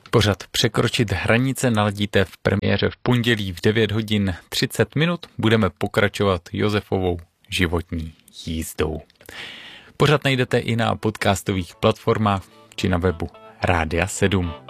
Pořad Překročit hranice naladíte v premiéře v pondělí v 9 hodin 30 minut. Budeme pokračovat Josefovou životní jízdou. Pořad najdete i na podcastových platformách či na webu Rádia 7.